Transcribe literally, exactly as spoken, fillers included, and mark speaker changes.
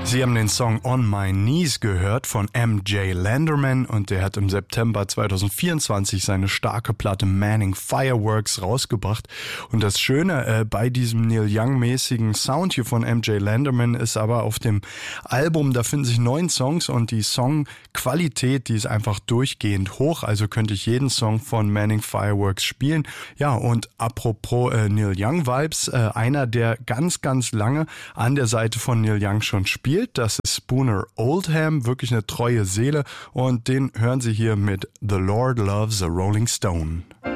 Speaker 1: Sie haben den Song On My Knees gehört von M J Landerman und der hat im September zweitausendvierundzwanzig seine starke Platte Manning Fireworks rausgebracht. Und das Schöne äh, bei diesem Neil Young-mäßigen Sound hier von M J Landerman ist aber auf dem Album, da finden sich neun Songs und die Songqualität, die ist einfach durchgehend hoch, also könnte ich jeden Song von Manning Fireworks spielen. Ja, und apropos äh, Neil Young Vibes, äh, einer, der ganz, ganz lange an der Seite von Neil Young schon spielt, das ist Spooner Oldham, wirklich eine treue Seele und den hören Sie hier mit The Lord Loves a Rolling Stone.